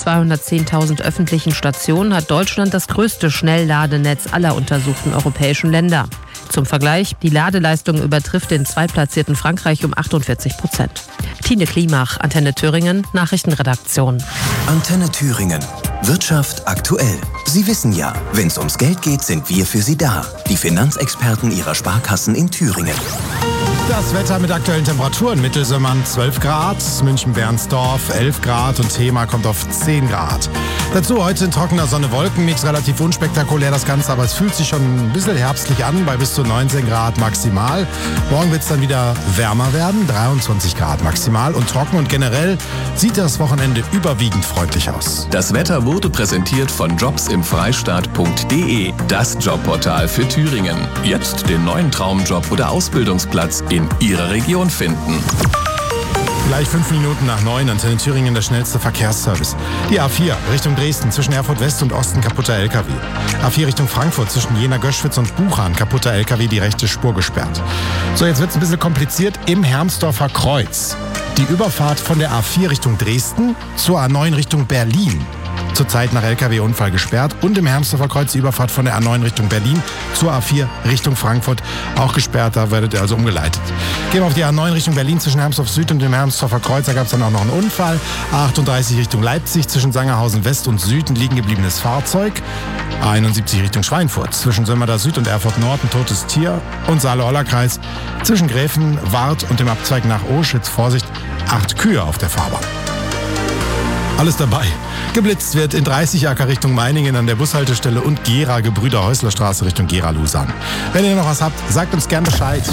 210.000 öffentlichen Stationen hat Deutschland das größte Schnellladenetz aller untersuchten europäischen Länder. Zum Vergleich, die Ladeleistung übertrifft den zweitplatzierten Frankreich um 48%. Tine Klimach, Antenne Thüringen, Nachrichtenredaktion. Antenne Thüringen. Wirtschaft aktuell. Sie wissen ja, wenn es ums Geld geht, sind wir für Sie da. Die Finanzexperten Ihrer Sparkassen in Thüringen. Das Wetter mit aktuellen Temperaturen. Mittelsömmern 12 Grad, München-Bernsdorf 11 Grad und Thema kommt auf 10 Grad. Dazu heute ein trockener Sonne-Wolken-Mix, relativ unspektakulär das Ganze, aber es fühlt sich schon ein bisschen herbstlich an, bei bis zu 19 Grad maximal. Morgen wird es dann wieder wärmer werden, 23 Grad maximal und trocken und generell sieht das Wochenende überwiegend freundlich aus. Das Wetter wurde präsentiert von jobsimfreistaat.de, das Jobportal für Thüringen. Jetzt den neuen Traumjob oder Ausbildungsplatz in Ihrer Region finden. Gleich 5 Minuten nach 9, Antenne Thüringen, der schnellste Verkehrsservice. Die A4 Richtung Dresden, zwischen Erfurt West und Osten kaputter LKW. A4 Richtung Frankfurt, zwischen Jena, Göschwitz und Buchan kaputter LKW, die rechte Spur gesperrt. So, jetzt wird es ein bisschen kompliziert im Hermsdorfer Kreuz. Die Überfahrt von der A4 Richtung Dresden zur A9 Richtung Berlin. Zurzeit nach LKW-Unfall gesperrt und im Hermsdorfer Kreuz die Überfahrt von der A9 Richtung Berlin zur A4 Richtung Frankfurt auch gesperrt, da werdet ihr also umgeleitet. Gehen wir auf die A9 Richtung Berlin zwischen Hermsdorf Süd und dem Hermsdorfer Kreuz, da gab es dann auch noch einen Unfall. A38 Richtung Leipzig zwischen Sangerhausen West und Süd ein liegen gebliebenes Fahrzeug. A71 Richtung Schweinfurt zwischen Sömmerda Süd und Erfurt Nord ein totes Tier und Saale-Orla-Kreis zwischen Gräfen, Wart und dem Abzweig nach Oschitz, Vorsicht, 8 Kühe auf der Fahrbahn. Alles dabei. Geblitzt wird in 30 Acker Richtung Meiningen an der Bushaltestelle und Gera, Gebrüder-Häusler-Straße Richtung Gera-Lusan. Wenn ihr noch was habt, sagt uns gern Bescheid.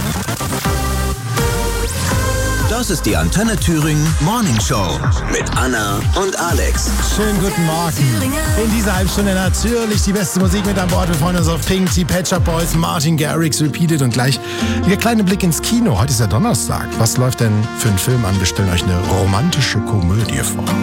Das ist die Antenne Thüringen Morning Show mit Anna und Alex. Schönen guten Morgen. In dieser Halbstunde natürlich die beste Musik mit an Bord. Wir freuen uns auf Pink, die Pet Shop Boys, Martin Garrix, Repeated und gleich der kleine Blick ins Kino. Heute ist ja Donnerstag. Was läuft denn für einen Film an? Wir stellen euch eine romantische Komödie vor.